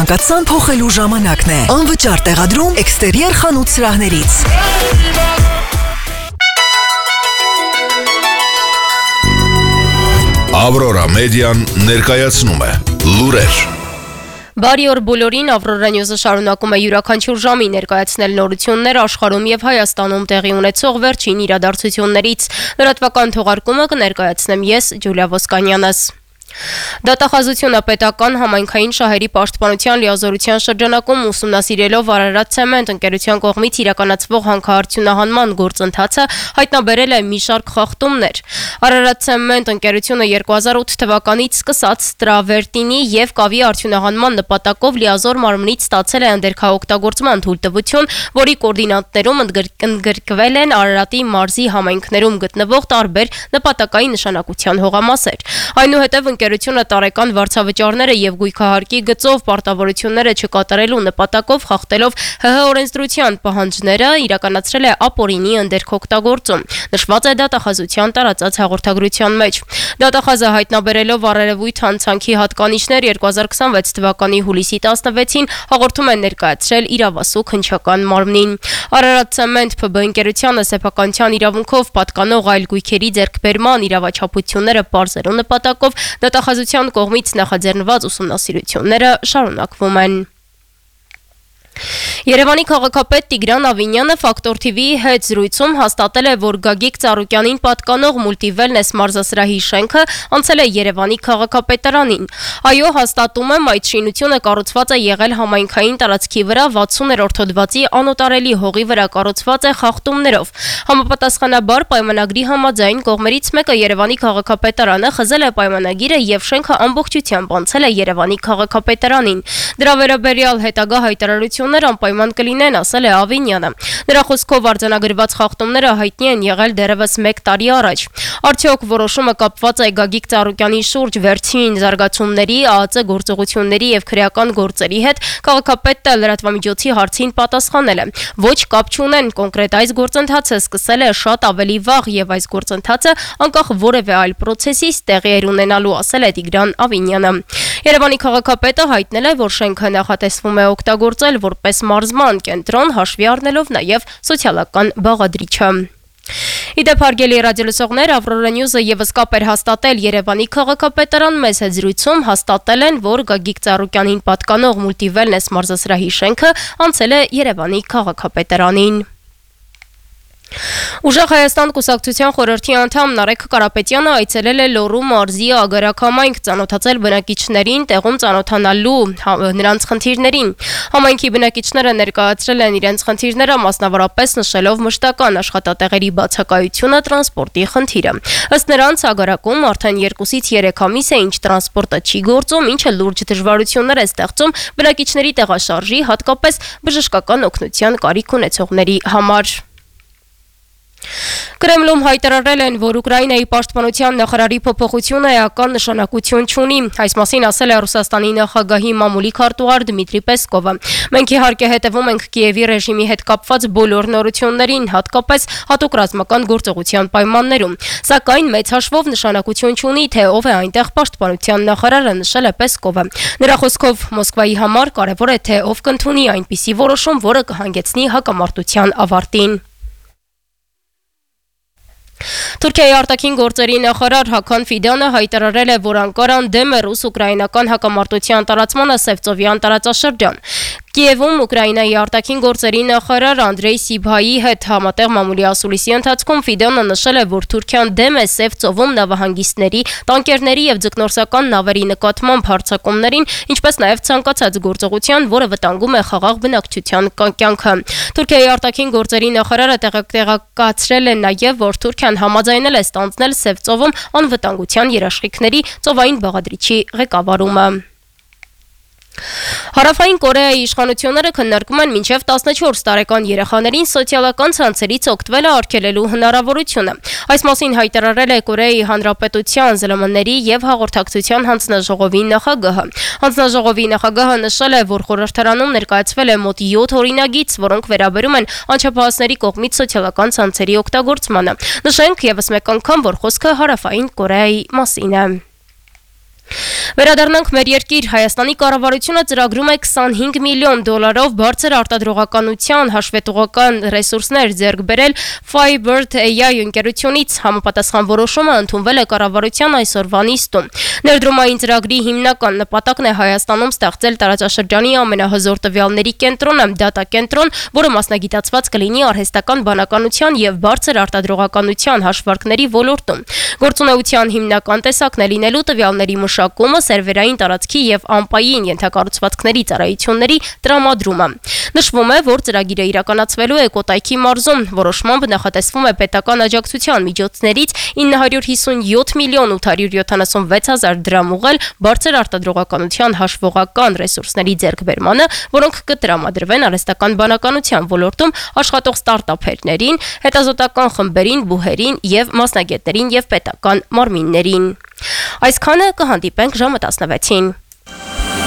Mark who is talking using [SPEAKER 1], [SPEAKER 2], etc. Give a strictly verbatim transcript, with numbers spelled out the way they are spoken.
[SPEAKER 1] ցանկացան փոխելու ժամանակն է։ Անվճար տեղադրում Exterior խանութ սրահներից։
[SPEAKER 2] Aurora Median ներկայացնում է լուրեր։
[SPEAKER 3] Բարի օր բոլորին, Aurora News-ը շարունակում է յուրաքանչյուր ժամի ներկայացնել նորություններ աշխարհում եւ Հայաստանում տեղի ունեցող վերջին իրադարձություններից։ Լրատվական թողարկումը կներկայացնեմ ես, Ջուլիա Ոսկանյանս։ Դատախազությունը պետական համայնքային շահերի պաշտպանության լիազորության շրջանակում ուսումնասիրելով Արարատ ցեմենտ ընկերության կողմից իրականացվող հանքարդյունահանման գործընթացը հայտնաբերել է մի շարք խախտումներ։ Արարատ ցեմենտ ընկերությունը երկու հազար ութ թվականից սկսած տրավերտինի եւ կավի արդյունահանման նպատակով լիազոր մարմնից ստացել է ընդերքաօգտագործման թույլտվություն, որի կոորդինատներում ընդգրկվել են Արարատի մարզի համայնքներում գտնվող տարբեր նպատակային նշանակության հողամասեր։ Այնուհետև ընկերությունը տարեկան վարձավճարները եւ գույքահարկի գծով պարտավորությունները չկատարելու նպատակով խախտելով ՀՀ օրենսդրության պահանջները իրականացրել է ապօրինի ընդերքօգտագործում, նշված է դատախազության տարածած հաղորդագրության մեջ։ Դատախազը հայտնաբերելով առերևույթ հանցանքի հատկանիշներ երկու հազար քսանվեց թվականի հուլիսի տասնվեցին հաղորդում է ներկայացրել իրավասու քննչական մարմնին։ Արարատ ցեմենտ ՓԲ ընկերությանը սեփականության իրավունքով պատկանող այլ գույքերի ձեռքբերման իրավաչափությունները պարզելու նպատակով դատախազության կողմից նախաձեռնված ուսումնասիրությունները շարունակվում են։ Երևանի քաղաքապետ Տիգրան Ավինյանը Ֆակտոր թիվիի հետ զրույցում հաստատել է, որ Գագիկ Ծառուկյանին պատկանող Multiwellness մարզասրահի շենքը անցել է Երևանի քաղաքապետարանին։ Այո, հաստատում եմ, այդ շինությունը կառուցված է եղել համայնքային տարածքի վրա վաթսուներորդ հոդվածի անոտարելի հողի վրա կառուցված է խախտումներով։ Համապատասխանաբար պայմանագրի համաձայն կողմերից մեկը Երևանի քաղաքապետարանը խզել է պայմանագիրը եւ շենքը ամբողջությամբ անցել է Երևանի քաղաքապետարանին։ Դրա վերաբերյալ հետագա հայտարարություն անպայման կլինեն, ասել է Ավինյանը։ Նրա խոսքով արձանագրված խախտումները հայտնի են եղել դեռևս մեկ տարի առաջ։ Արդյոք որոշումը կապված է Գագիկ Ծառուկյանի շուրջ վերջին զարգացումների, ԱԱԾ գործողությունների եւ քրեական գործերի հետ, քաղաքապետը լրատվամիջոցի հարցին պատասխանել է. Ոչ կապ չունեն, կոնկրետ այս գործընթացը սկսել է շատ ավելի վաղ եւ այս գործընթացը անկախ որևէ այլ պրոցեսից տեղի էր ունենալու, ասել է Տիգրան Ավինյանը։ Երևանի քաղաքապետը հայտնել է, որ շենքը նախատեսվում է օգտագործել որպես մարզման կենտրոն, հաշվի առնելով նաև սոցիալական բաղադրիչը։ Իդեպ հարգելի ռադիոլսողներ, Aurora News-ը եւս կապ էր հաստատել Երևանի քաղաքապետարան մեծ զրույցում հաստատել են, որ Գագիկ Ծառուկյանին պատկանող Multiwellness մարզասրահի շենքը անցել է Երևանի քաղաքապետարանին։ Ուժեղ Հայաստան կուսակցության խորհրդի անդամ Նարեկ Կարապետյանը այցելել է Լոռու մարզի Ագարակ-համայնք, ծանոթացել բնակիչներին, տեղում ծանոթանալու նրանց խնդիրներին։ Համայնքի բնակիչները ներկայացրել են իրենց խնդիրները, մասնավորապես նշելով մշտական աշխատատեղերի բացակայությունը, տրանսպորտի խնդիրը։ Ըստ նրանց Ագարակում արդեն երկուսից երեք ամիս է, ինչ տրանսպորտը չի գործում, ինչը լուրջ դժվարություններ է ստեղծում բնակիչների տեղաշարժի, հատկապես բժշկական օգնության կարիք ունեցողների համար։ Կրեմլում հայտարարել են, որ Ուկրաինայի պաշտպանության նախարարի փոփոխությունը էական նշանակություն չունի։ Այս մասին ասել է Ռուսաստանի նախագահի մամուլի քարտուղար Դմիտրի Պեսկովը։ Մենք իհարկե հետևում ենք Կիևի ռեժիմի հետ կապված բոլոր նորություններին, հատկապես հատուկ ռազմական գործողության պայմաններում։ Սակայն մեծ հաշվով նշանակություն չունի, թե ով է այնտեղ պաշտպանության նախարարը, նշել է Պեսկովը։ Նրա խոսքով Մոսկվայի համար կարևոր է, թե ով կընդունի այնպիսի որոշում, որը կհանգեցնի հակամարտության ավարտին։ Թուրքիայի արտաքին գործերի նախարար Հական Ֆիդանը հայտարարել է, որ Անկարան դեմ է ռուս-ուկրաինական հակամարտության տարածմանը Սևծովյան տարածաշրջան։ Կիևում Ուկրաինայի արտաքին գործերի նախարար Անդրեյ Սիբհայի հետ համատեղ մամուլի ասուլիսի ընթացքում Ֆիդանը նշել է, որ Թուրքիան դեմ է Սևծովում նավահանգիստների, տանկերների եւ ձկնորսական նավերի նկատմամբ հարձակումներին, ինչպես նաեւ ցանկացած գործողության, որը վտանգում է խաղաղ բնակչության կյանքը։ Թուրքիայի արտաքին գործերի նախարարը տեղեկացրել է նաեւ, որ Թուրքիան համաձայնել է ստանձնել Սևծովում անվտանգության երաշխիքների ծովային բաղադրիչի ղեկավարումը։ Հարավային Կորեայի իշխանությունները քննարկում են մինչև տասնչորս տարեկան երեխաներին սոցիալական ցանցերից օգտվելը արգելելու հնարավորությունը։ Այս մասին հայտարարել է Կորեայի Հանրապետության ԶԼՄ-ների եւ հաղորդակցության հանձնաժողովի նախագահը։ Հանձնաժողովի նախագահը նշել է, որ խորհրդարանում ներկայացվել է մոտ յոթ օրինագիծ, որոնք վերաբերում են անչափահասների կողմից սոցիալական ցանցերի օգտագործմանը։ Նշենք եւս մեկ անգամ, որ խոսքը Հարավային Կորեայի մասին է։ Վերադառնանք մեր երկիր, Հայաստանի կառավարությունը ծրագրում է քսանհինգ միլիոն դոլարով բարձր արտադրողականության հաշվետվողական ռեսուրսներ ձեռք բերել Firebird A I ընկերությունից, համապատասխան որոշումը ընդունվել է կառավարության այսօրվա նիստում։ Ներդրումային ծրագրի հիմնական նպատակն է Հայաստանում ստեղծել տարածաշրջանի ամենահզոր տվյալների կենտրոնը, դատա կենտրոն, որը մասնագիտացված կլինի արհեստական բանականության եւ բարձր արտադրողականության հաշվարկների ոլորտում։ Գործունեության հիմնական տեսակն է լինելու տվյալների մշակումը, սերվերային տարածքի եւ ամպային ենթակառուցվածքների ծառայությունների տրամադրումը։ Նշվում է, որ ծրագիրը իրականացվելու է Կոտայքի մարզում, որոշմամբ նախատեսվում է պետական աջակցության միջոցներից ինը հարյուր հիսունյոթ միլիոն ութ հարյուր յոթանասունվեց հազար դրամ ուղղել բարձր արտադրողականության հաշվողական ռեսուրսների ձեռքբերմանը, որոնք կտրամադրվեն արհեստական բանականության ոլորտում աշխատող ստարտափերներին, հետազոտական խմբերին, բուհերին եւ մասնագետներին եւ պետական մարմիններին։ Այսքանը կհանդիպենք ժամը տասնվեցին։